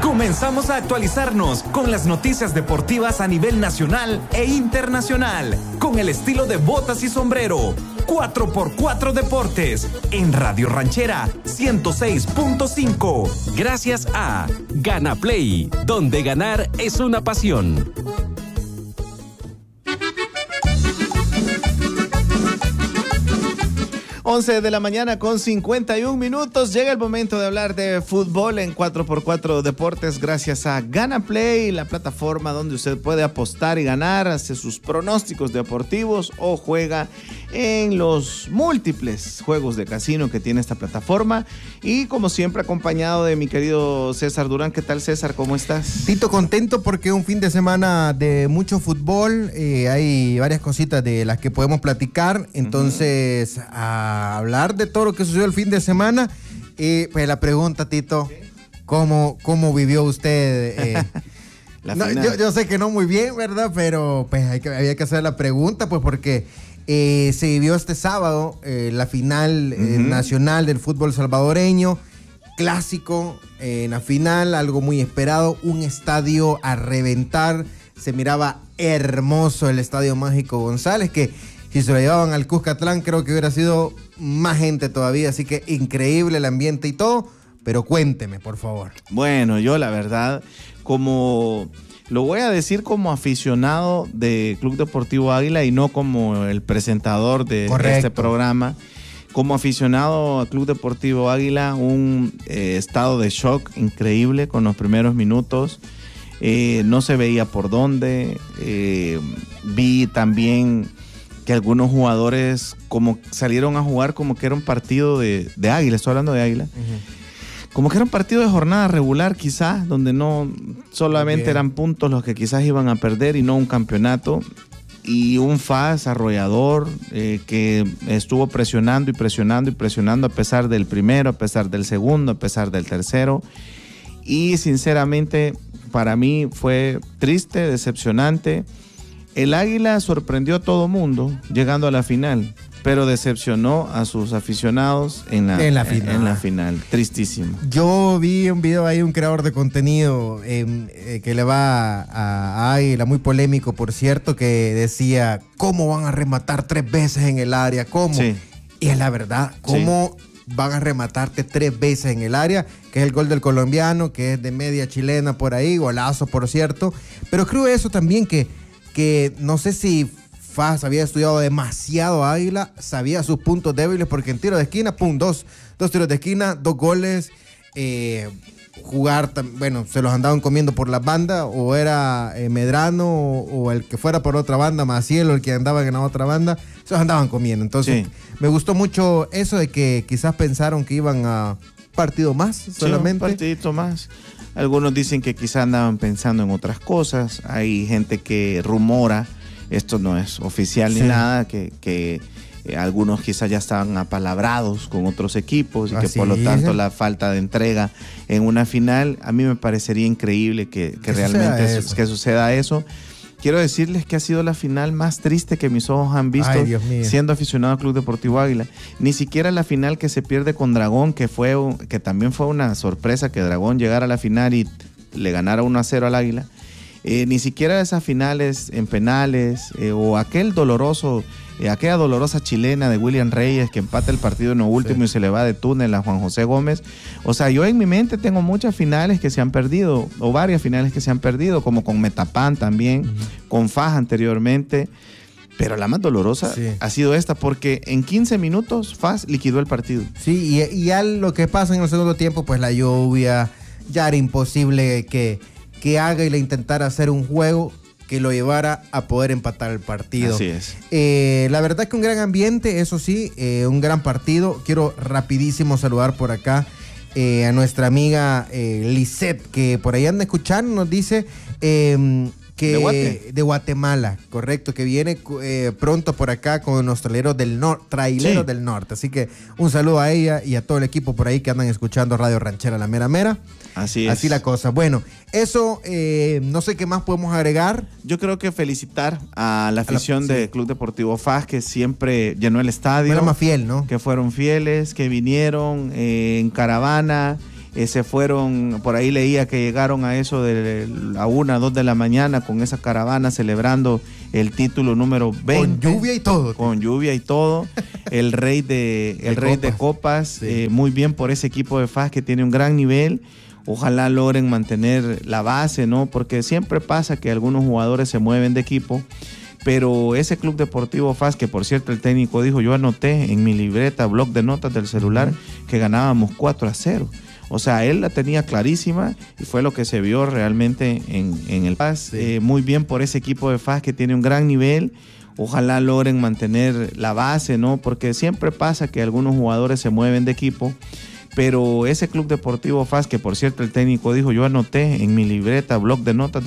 Comenzamos a actualizarnos con las noticias deportivas a nivel nacional e internacional, con el estilo de botas y sombrero. 4x4 Deportes, en Radio Ranchera 106.5. Gracias a Gana Play, donde ganar es una pasión. 11 de la mañana con 51 minutos. Llega el momento de hablar de fútbol en 4x4 Deportes gracias a Gana Play, la plataforma donde usted puede apostar y ganar, hace sus pronósticos deportivos o juega en los múltiples juegos de casino que tiene esta plataforma. Y como siempre acompañado de mi querido César Durán. ¿Qué tal, César? ¿Cómo estás? Tito, contento porque un fin de semana de mucho fútbol, hay varias cositas de las que podemos platicar, entonces a hablar de todo lo que sucedió el fin de semana. Pues la pregunta, Tito, ¿cómo vivió usted? Yo sé que no muy bien, ¿verdad? Pero pues había que hacer la pregunta, pues porque se vivió este sábado la final nacional del fútbol salvadoreño, clásico en la final, algo muy esperado, un estadio a reventar, se miraba hermoso el Estadio Mágico González, que si se lo llevaban al Cuscatlán creo que hubiera sido más gente todavía, así que increíble el ambiente y todo, pero cuénteme, por favor. Bueno, yo la verdad, lo voy a decir como aficionado de Club Deportivo Águila y no como el presentador de este programa. Como aficionado a Club Deportivo Águila, un estado de shock increíble con los primeros minutos. No se veía por dónde. Vi también que algunos jugadores como salieron a jugar como que era un partido de Águila, estoy hablando de Águila, como que era un partido de jornada regular quizás, donde no solamente eran puntos los que quizás iban a perder y no un campeonato, y un FAS arrollador que estuvo presionando y presionando y presionando a pesar del primero, a pesar del segundo, a pesar del tercero, y sinceramente para mí fue triste, decepcionante. El Águila sorprendió a todo mundo llegando a la final, pero decepcionó a sus aficionados en la final. Tristísimo. Yo vi un video ahí, un creador de contenido que le va a Águila, muy polémico, por cierto, que decía, ¿cómo van a rematar 3 veces en el área? ¿Cómo? Sí. Y es la verdad, ¿cómo van a rematarte 3 veces en el área? Que es el gol del colombiano, que es de media chilena por ahí, golazo, por cierto. Pero creo eso también que no sé si FAS había estudiado demasiado a Águila, sabía sus puntos débiles, porque en tiro de esquina, dos tiros de esquina, 2 goles, jugar, bueno, se los andaban comiendo por la banda, o era Medrano, o el que fuera por otra banda, Maciel, o el que andaba en la otra banda, se los andaban comiendo. Entonces, me gustó mucho eso de que quizás pensaron que iban a partido más, solamente. Un partidito más. Algunos dicen que quizás andaban pensando en otras cosas. Hay gente que rumora, esto no es oficial ni nada, que algunos quizás ya estaban apalabrados con otros equipos y que por lo tanto la falta de entrega en una final, a mí me parecería increíble que realmente suceda eso. Quiero decirles que ha sido la final más triste que mis ojos han visto siendo aficionado al Club Deportivo Águila. Ni siquiera la final que se pierde con Dragón, que también fue una sorpresa que Dragón llegara a la final y le ganara 1-0 al Águila. Ni siquiera esas finales en penales o aquella dolorosa chilena de William Reyes que empata el partido en lo último y se le va de túnel a Juan José Gómez. O sea, yo en mi mente tengo muchas finales que se han perdido, o varias finales que se han perdido, como con Metapan también, con FAS anteriormente. Pero la más dolorosa ha sido esta, porque en 15 minutos FAS liquidó el partido. Sí, y ya lo que pasa en el segundo tiempo, pues la lluvia, ya era imposible que Águila intentara hacer un juego que lo llevara a poder empatar el partido. Así es. La verdad que un gran ambiente, eso sí, un gran partido. Quiero rapidísimo saludar por acá a nuestra amiga Lisette, que por ahí anda escuchando, nos dice de Guatemala, correcto, que viene pronto por acá con los traileros del norte. Así que un saludo a ella y a todo el equipo por ahí que andan escuchando Radio Ranchera La Mera Mera. Así es. Así la cosa. Bueno, eso, no sé qué más podemos agregar. Yo creo que felicitar a la afición de Club Deportivo FAS, que siempre llenó el estadio. Fue la más fiel, ¿no? Que fueron fieles, que vinieron en caravana se fueron, por ahí leía que llegaron a eso de a 1, 2 de la mañana con esa caravana celebrando el título número 20. Con lluvia y todo. Con lluvia y todo. El rey de copas. Sí. Muy bien por ese equipo de FAS que tiene un gran nivel. Ojalá logren mantener la base, ¿no? Porque siempre pasa que algunos jugadores se mueven de equipo. Pero ese Club Deportivo FAS, que por cierto el técnico dijo, yo anoté en mi libreta, bloc de notas del celular, que ganábamos 4-0. O sea, él la tenía clarísima y fue lo que se vio realmente en el FAS. Sí. Muy bien por ese equipo de FAS que tiene un gran nivel. Ojalá logren mantener la base, ¿no? Porque siempre pasa que algunos jugadores se mueven de equipo. Pero ese Club Deportivo FAS, que por cierto el técnico dijo, yo anoté en mi libreta, bloc de notas